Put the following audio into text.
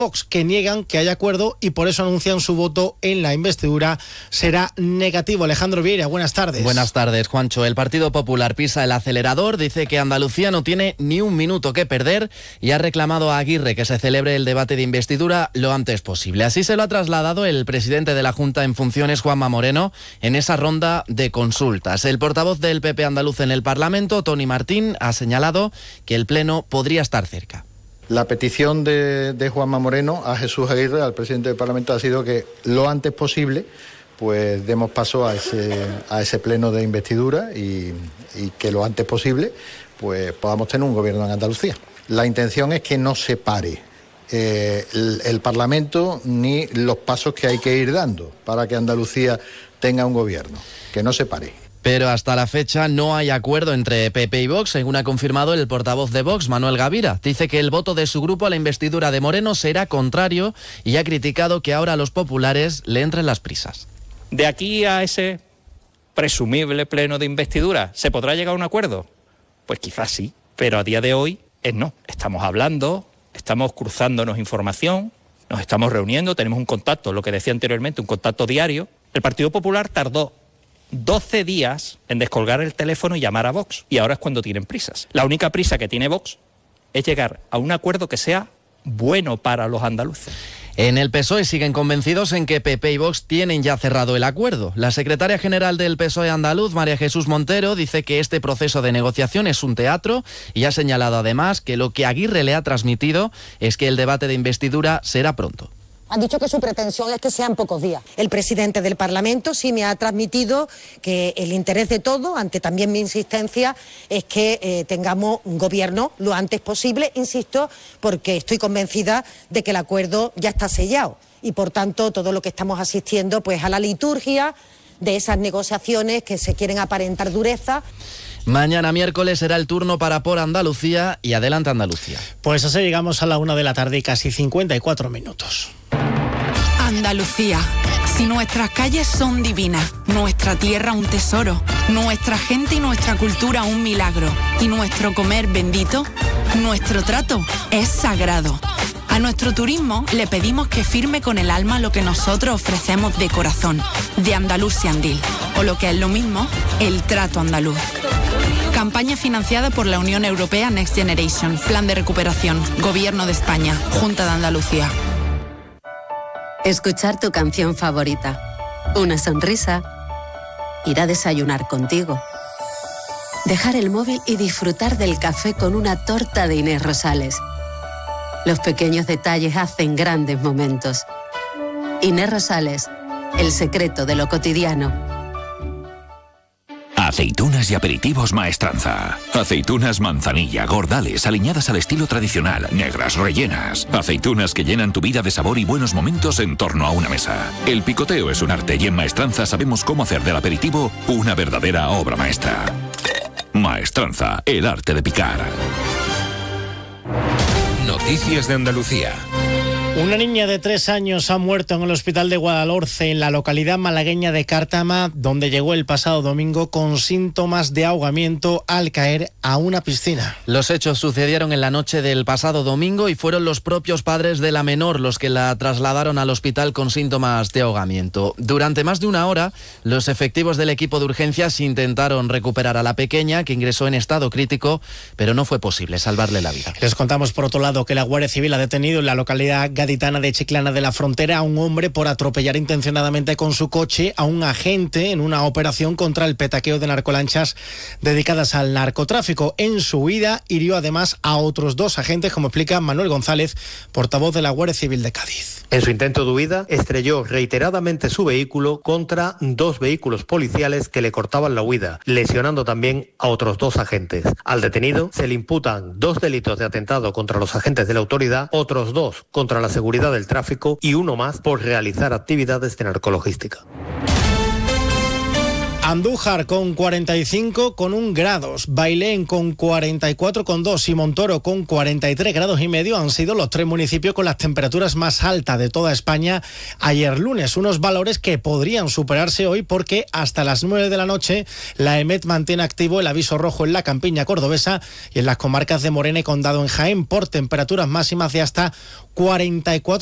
Vox, que niegan que haya acuerdo y por eso anuncian su voto en la investidura será negativo. Alejandro Vieira, buenas tardes. Buenas tardes, Juancho. El Partido Popular pisa el acelerador, dice que Andalucía no tiene ni un minuto que perder y ha reclamado a Aguirre que se celebre el debate de investidura lo antes posible. Así se lo ha trasladado el presidente de la Junta en funciones, Juanma Moreno, en esa ronda de consultas. El portavoz del PP andaluz en el Parlamento, Toni Martín, ha señalado que el Pleno podría estar cerca. La petición de Juanma Moreno a Jesús Aguirre, al presidente del Parlamento, ha sido que lo antes posible pues demos paso a ese pleno de investidura y que lo antes posible pues podamos tener un gobierno en Andalucía. La intención es que no se pare el Parlamento ni los pasos que hay que ir dando para que Andalucía tenga un gobierno, que no se pare. Pero hasta la fecha no hay acuerdo entre PP y Vox, según ha confirmado el portavoz de Vox, Manuel Gavira. Dice que el voto de su grupo a la investidura de Moreno será contrario y ha criticado que ahora a los populares le entren las prisas. De aquí a ese presumible pleno de investidura, ¿se podrá llegar a un acuerdo? Pues quizás sí, pero a día de hoy no. Estamos hablando, estamos cruzándonos información, nos estamos reuniendo, tenemos un contacto, lo que decía anteriormente, un contacto diario. El Partido Popular tardó 12 días en descolgar el teléfono y llamar a Vox. Y ahora es cuando tienen prisas. La única prisa que tiene Vox es llegar a un acuerdo que sea bueno para los andaluces. En el PSOE siguen convencidos en que PP y Vox tienen ya cerrado el acuerdo. La secretaria general del PSOE andaluz, María Jesús Montero, dice que este proceso de negociación es un teatro y ha señalado además que lo que Aguirre le ha transmitido es que el debate de investidura será pronto. Han dicho que su pretensión es que sean pocos días. El presidente del Parlamento sí me ha transmitido que el interés de todos, ante también mi insistencia, es que tengamos un gobierno lo antes posible, insisto, porque estoy convencida de que el acuerdo ya está sellado y por tanto todo lo que estamos asistiendo pues a la liturgia de esas negociaciones que se quieren aparentar dureza. Mañana miércoles será el turno para Por Andalucía y Adelante Andalucía. Pues así llegamos a la 1 de la tarde y casi 54 minutos. Andalucía. Si nuestras calles son divinas, nuestra tierra un tesoro, nuestra gente y nuestra cultura un milagro, y nuestro comer bendito, nuestro trato es sagrado. A nuestro turismo le pedimos que firme con el alma lo que nosotros ofrecemos de corazón, de Andalusiandil, o lo que es lo mismo, el trato andaluz. Campaña financiada por la Unión Europea Next Generation, Plan de Recuperación, Gobierno de España, Junta de Andalucía. Escuchar tu canción favorita, una sonrisa, ir a desayunar contigo, dejar el móvil y disfrutar del café con una torta de Inés Rosales. Los pequeños detalles hacen grandes momentos. Inés Rosales, el secreto de lo cotidiano. Aceitunas y aperitivos Maestranza. Aceitunas manzanilla, gordales, aliñadas al estilo tradicional, negras, rellenas. Aceitunas que llenan tu vida de sabor y buenos momentos en torno a una mesa. El picoteo es un arte y en Maestranza sabemos cómo hacer del aperitivo una verdadera obra maestra. Maestranza, el arte de picar. Noticias de Andalucía. Una niña de 3 años ha muerto en el hospital de Guadalhorce, en la localidad malagueña de Cártama, donde llegó el pasado domingo con síntomas de ahogamiento al caer a una piscina. Los hechos sucedieron en la noche del pasado domingo y fueron los propios padres de la menor los que la trasladaron al hospital con síntomas de ahogamiento. Durante más de una hora, los efectivos del equipo de urgencias intentaron recuperar a la pequeña, que ingresó en estado crítico, pero no fue posible salvarle la vida. Les contamos, por otro lado, que la Guardia Civil ha detenido en la localidad gaditana de Chiclana de la Frontera a un hombre por atropellar intencionadamente con su coche a un agente en una operación contra el petaqueo de narcolanchas dedicadas al narcotráfico. En su huida hirió además a otros 2 agentes, como explica Manuel González, portavoz de la Guardia Civil de Cádiz. En su intento de huida, estrelló reiteradamente su vehículo contra 2 vehículos policiales que le cortaban la huida, lesionando también a otros 2 agentes. Al detenido se le imputan 2 delitos de atentado contra los agentes de la autoridad, otros 2 contra la seguridad del tráfico y 1 más por realizar actividades de narcologística. Andújar con 45,1 grados, Bailén con 44,2 y Montoro con 43 grados y medio han sido los 3 municipios con las temperaturas más altas de toda España ayer lunes. Unos valores que podrían superarse hoy porque hasta las 9 de la noche la EMET mantiene activo el aviso rojo en la campiña cordobesa y en las comarcas de Morena y Condado en Jaén por temperaturas máximas de hasta 44